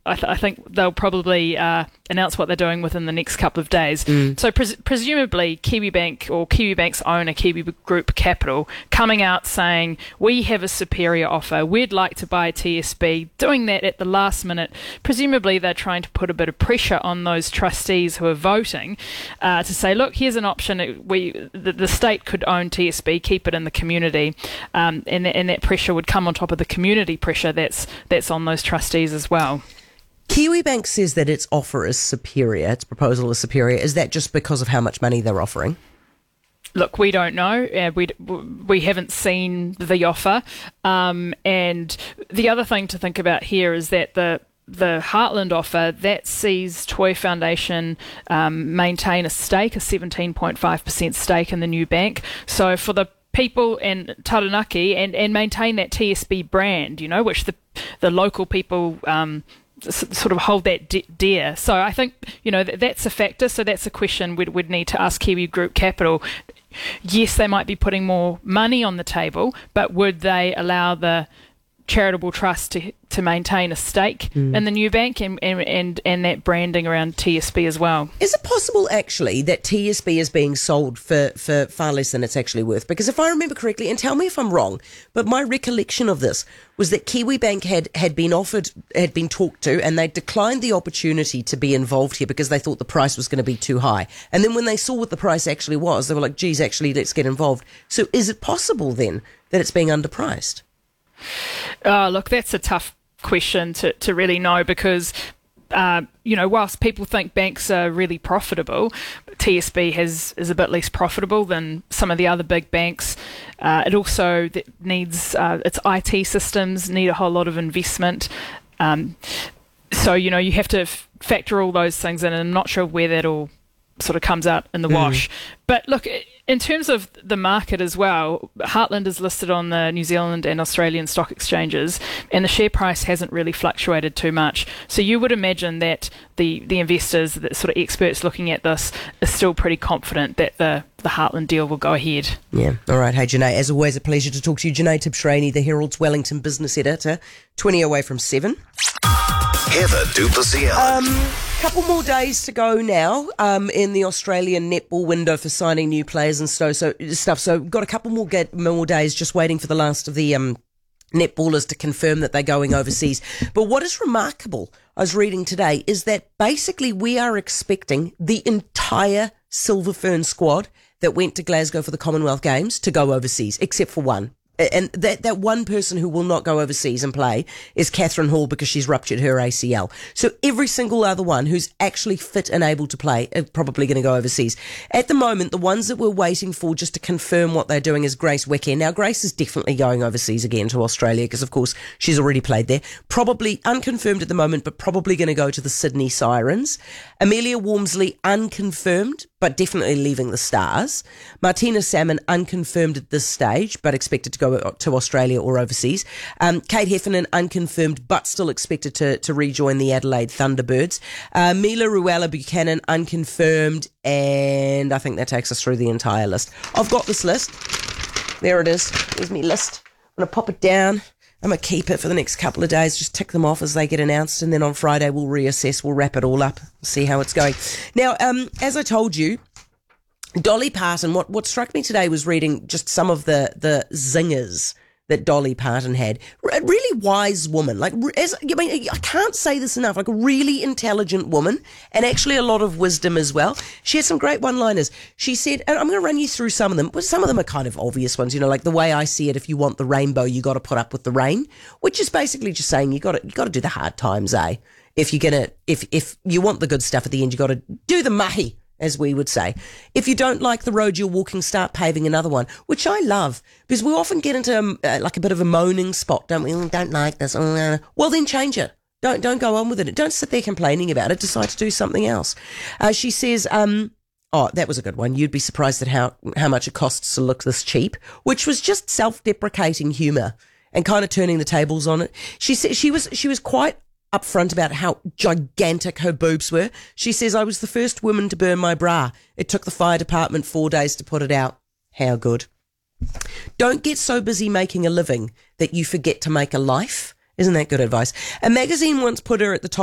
I think they'll probably announce what they're doing within the next couple of days. So presumably Kiwibank or Kiwibank's owner, Kiwi Group Capital, coming out saying, we have a superior offer, we'd like to buy TSB, doing that at the last minute. Presumably they're trying to put a bit of pressure on those trustees who are voting to say, look, here's an option. The state could own TSB, keep it in the community, and that pressure would come on top of the community pressure that's on those trustees as well. Kiwibank says that its offer is superior, its proposal is superior. Is that just because of how much money they're offering? Look, we don't know. We haven't seen the offer. And the other thing to think about here is that the Heartland offer, that sees Toi Foundation maintain a stake, a 17.5% stake in the new bank. So for the people in Taranaki and maintain that TSB brand, which the local people sort of hold that dear. So I think, that's a factor. So that's a question we'd need to ask Kiwi Group Capital. Yes, they might be putting more money on the table, but would they allow the charitable trust to maintain a stake in the new bank and that branding around TSB as well? Is it possible actually that TSB is being sold for far less than it's actually worth? Because if I remember correctly, and tell me if I'm wrong, but my recollection of this was that Kiwibank had been talked to, and they declined the opportunity to be involved here because they thought the price was going to be too high. And then when they saw what the price actually was, they were like, geez, actually, let's get involved. So is it possible then that it's being underpriced? Look, that's a tough question to really know because, whilst people think banks are really profitable, TSB is a bit less profitable than some of the other big banks. It also needs its IT systems need a whole lot of investment. So, you have to factor all those things in, and I'm not sure where that all sort of comes out in the wash. But look, in terms of the market as well, Heartland is listed on the New Zealand and Australian stock exchanges, and the share price hasn't really fluctuated too much. So you would imagine that the investors, the sort of experts looking at this, are still pretty confident that the Heartland deal will go ahead. Yeah. All right. Hey, Janae, as always, a pleasure to talk to you. Janae Tibshraeny, the Herald's Wellington business editor, 20 away from 7. Heather du Plessis. Couple more days to go now in the Australian netball window for signing new players and stuff. So got a couple more days just waiting for the last of the netballers to confirm that they're going overseas. But what is remarkable, I was reading today, is that basically we are expecting the entire Silver Fern squad that went to Glasgow for the Commonwealth Games to go overseas, except for one. And that one person who will not go overseas and play is Catherine Hall because she's ruptured her ACL. So every single other one who's actually fit and able to play are probably going to go overseas. At the moment, the ones that we're waiting for just to confirm what they're doing is Grace Weke. Now, Grace is definitely going overseas again to Australia because, of course, she's already played there. Probably unconfirmed at the moment, but probably going to go to the Sydney Sirens. Amelia Walmsley, unconfirmed, but definitely leaving the Stars. Martina Salmon, unconfirmed at this stage, but expected to go to Australia or overseas. Kate Heffernan, unconfirmed, but still expected to rejoin the Adelaide Thunderbirds. Mila Ruella Buchanan, unconfirmed, and I think that takes us through the entire list. I've got this list. There it is. There's my list. I'm going to pop it down. I'm going to keep it for the next couple of days, just tick them off as they get announced, and then on Friday we'll reassess, we'll wrap it all up, see how it's going. Now, as I told you, Dolly Parton, what struck me today was reading just some of the zingers that Dolly Parton had. A really wise woman, I can't say this enough, like a really intelligent woman, and actually a lot of wisdom as well. She had some great one-liners. She said, and I'm going to run you through some of them, but some of them are kind of obvious ones, like the way I see it, if you want the rainbow, you got to put up with the rain, which is basically just saying you got to do the hard times, eh? If you want the good stuff at the end, you got to do the mahi, as we would say. If you don't like the road you're walking, start paving another one, which I love, because we often get into like a bit of a moaning spot, don't we? Don't like this. Well, then change it. Don't go on with it. Don't sit there complaining about it. Decide to do something else. She says, oh, that was a good one. You'd be surprised at how much it costs to look this cheap, which was just self-deprecating humour and kind of turning the tables on it. She said she was quite upfront about how gigantic her boobs were. She says, I was the first woman to burn my bra. It took the fire department 4 days to put it out. How good. Don't get so busy making a living that you forget to make a life. Isn't that good advice? A magazine once put her at the top